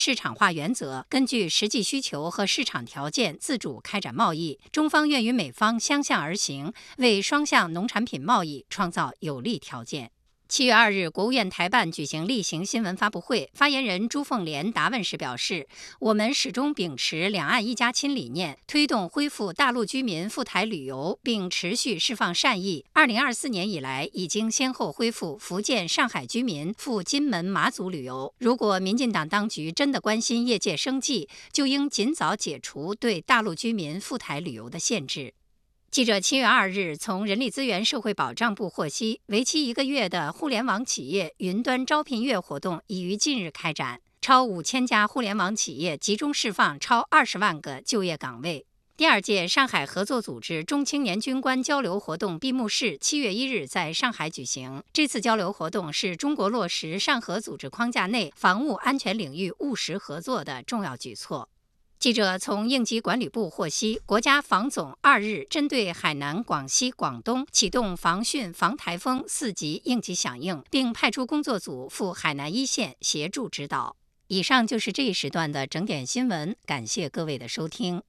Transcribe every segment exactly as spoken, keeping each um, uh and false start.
市场化原则，根据实际需求和市场条件自主开展贸易。中方愿与美方相向而行，为双向农产品贸易创造有利条件。七月二日，国务院台办举行例行新闻发布会，发言人朱凤莲答问时表示，我们始终秉持两岸一家亲理念，推动恢复大陆居民赴台旅游，并持续释放善意。二零二四年以来，已经先后恢复福建、上海居民赴金门、马祖旅游。如果民进党当局真的关心业界生计，就应尽早解除对大陆居民赴台旅游的限制。记者七月二日从人力资源社会保障部获悉，为期一个月的互联网企业云端招聘月活动已于近日开展，超五千家互联网企业集中释放超二十万个就业岗位。第二届上海合作组织中青年军官交流活动闭幕式七月一日在上海举行。这次交流活动是中国落实上合组织框架内防务安全领域务实合作的重要举措。记者从应急管理部获悉，国家防总二日针对海南、广西、广东启动防汛防台风四级应急响应，并派出工作组赴海南一线协助指导。以上就是这一时段的整点新闻，感谢各位的收听。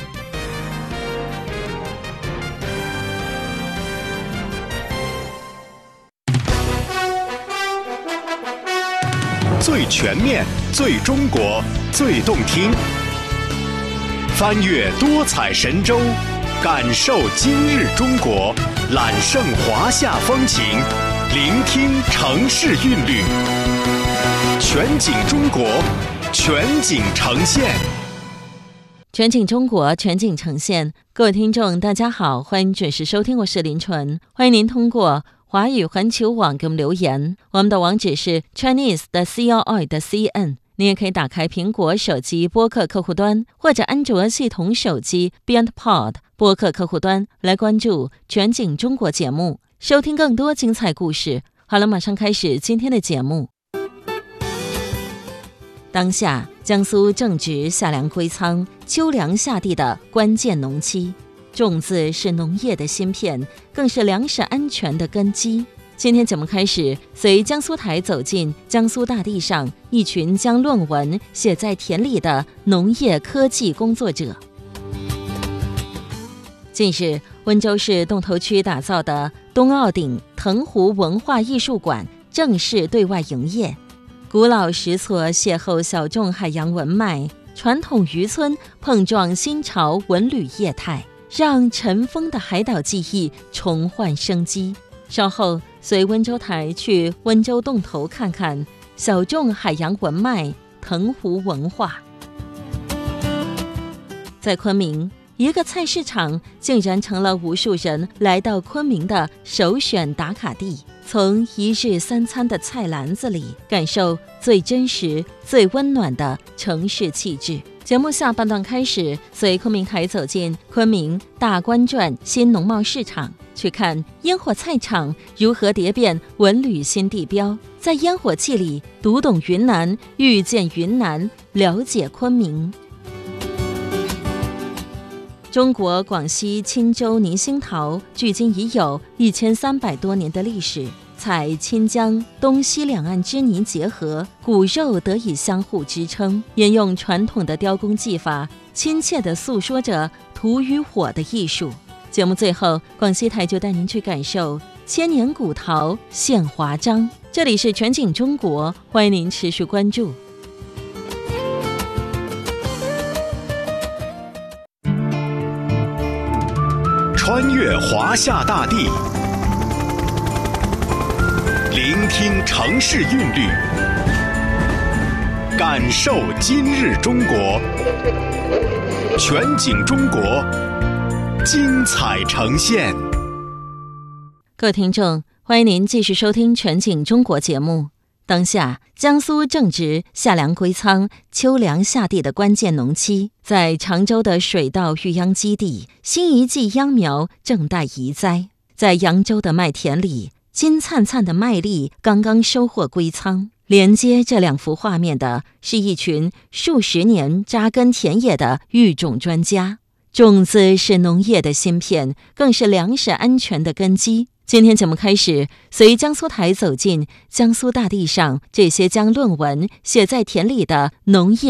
最全面、最中国、最动听。翻越多彩神州，感受今日中国，揽胜华夏风情，聆听城市韵律。全景中国，全景呈现。 全景中国，全景呈现。各位听众，大家好，欢迎准时收听，我是林纯。欢迎您通过华语环球网给我们留言，我们的网址是 Chinese 的 C L I 的 C N。你也可以打开苹果手机播客客户端，或者安卓系统手机 BeyondPod 播客客户端来关注全景中国节目，收听更多精彩故事。好了，马上开始今天的节目。当下，江苏正值夏粮归仓、秋粮下地的关键农期，种子是农业的芯片，更是粮食安全的根基。今天节目开始，随江苏台走进江苏大地上一群将论文写在田里的农业科技工作者。近日，温州市洞头区打造的东澳顶藤湖文化艺术馆正式对外营业。古老石厝邂逅小众海洋文脉，传统渔村碰撞新潮文旅业态，让尘封的海岛记忆重焕生机。稍后随温州台去温州洞头看看小众海洋文脉、藤湖文化。在昆明，一个菜市场竟然成了无数人来到昆明的首选打卡地。从一日三餐的菜篮子里，感受最真实、最温暖的城市气质。节目下半段开始，随昆明台走进昆明大观转新农贸市场，去看烟火菜场如何蝶变文旅新地标，在烟火气里读懂云南，遇见云南，了解昆明。中国广西钦州宁兴陶距今已有一千三百多年的历史，采钦江东西两岸之泥结合，骨肉得以相互支撑，沿用传统的雕工技法，亲切地诉说着土与火的艺术。节目最后，广西台就带您去感受千年古陶现华章。这里是全景中国，欢迎您持续关注。 穿越华夏大地，聆听城市韵律，感受今日中国，全景中国，精彩呈现。 各位听众，欢迎您继续收听全景中国节目。当下，江苏正值夏粮归仓、秋粮下地的关键农期，在常州的水稻育秧基地，新一季秧苗正待移栽。在扬州的麦田里，金灿灿的麦粒刚刚收获归仓。连接这两幅画面的是一群数十年扎根田野的育种专家。种子是农业的芯片，更是粮食安全的根基。 今天节目开始，随江苏台走进江苏大地上这些将论文写在田里的农业